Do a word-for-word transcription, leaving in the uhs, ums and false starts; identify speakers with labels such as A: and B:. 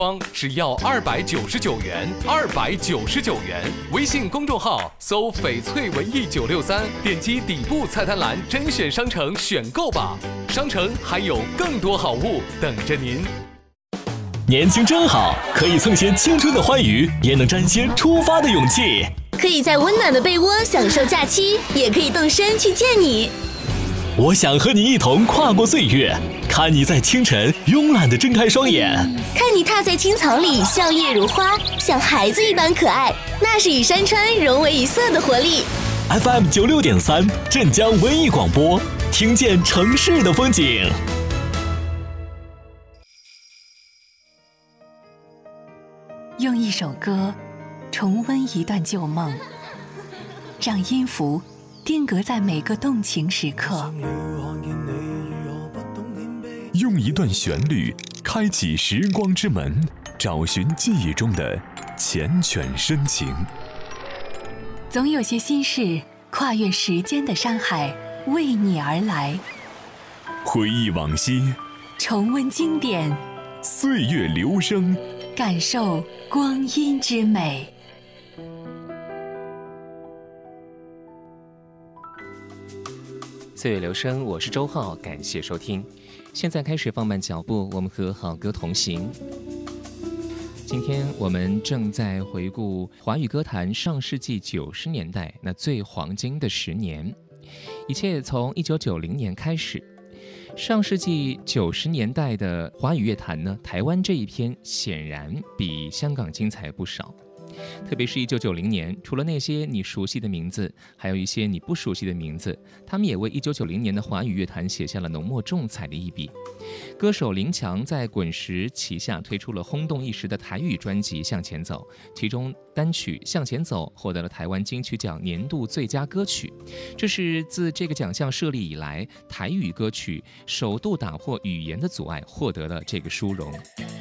A: 方只要二百九十九元，二百九十九元。微信公众号搜“翡翠文艺九六三”，点击底部菜单栏甄选商城选购吧。商城还有更多好物等着您。
B: 年轻真好，可以蹭些青春的欢愉，也能沾些出发的勇气。
C: 可以在温暖的被窝享受假期，也可以动身去见你。
B: 我想和你一同跨过岁月，看你在清晨慵懒地睁开双眼，
C: 看你踏在青草里笑靥如花，像孩子一般可爱，那是与山川融为一色的活力。
B: F M 九六点三，镇江文艺广播，听见城市的风景。
D: 用一首歌重温一段旧梦，让音符定格在每个动情时刻，
E: 用一段旋律开启时光之门，找寻记忆中的缱绻深情。
D: 总有些心事跨越时间的山海，为你而来。
E: 回忆往昔，
D: 重温经典，
E: 岁月流声，
D: 感受光阴之美。
F: 岁月流声，我是周浩，感谢收听。现在开始放慢脚步，我们和好歌同行。今天我们正在回顾华语歌坛上世纪九十年代那最黄金的十年，一切从一九九零年开始。上世纪九十年代的华语乐坛呢，台湾这一篇显然比香港精彩不少。特别是一九九零年，除了那些你熟悉的名字，还有一些你不熟悉的名字，他们也为一九九零年的华语乐坛写下了浓墨重彩的一笔。歌手林强在滚石旗下推出了轰动一时的台语专辑《向前走》，其中单曲《向前走》获得了台湾金曲奖年度最佳歌曲，这是自这个奖项设立以来，台语歌曲首度打破语言的阻碍，获得了这个殊荣。